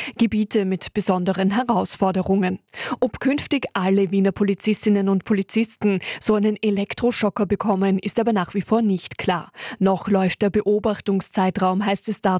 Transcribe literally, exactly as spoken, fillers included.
Gebiete mit besonderen Herausforderungen. Ob künftig alle Wiener Polizistinnen und Polizisten so einen Elektroschocker bekommen, ist aber nach wie vor nicht klar. Noch läuft der Beobachtungszeitraum, heißt es dazu.